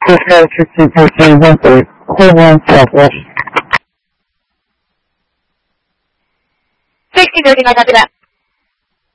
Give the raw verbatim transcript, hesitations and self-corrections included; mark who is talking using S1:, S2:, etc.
S1: Hotel sixty fourteen one three, Cornwall, Southwest.
S2: sixty thirty-nine, copy that.